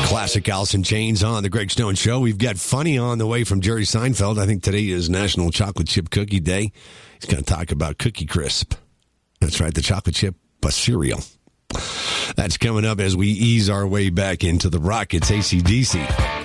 Classic Alice in Chains on the Greg Stone Show. We've got funny on the way from Jerry Seinfeld. I think today is National Chocolate Chip Cookie Day. He's going to talk about Cookie Crisp. That's right, the chocolate chip cereal. That's coming up as we ease our way back into the Rockets AC/DC.